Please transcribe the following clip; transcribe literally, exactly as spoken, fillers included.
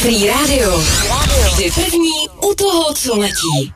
Free Radio. Vždy první u toho, co letí.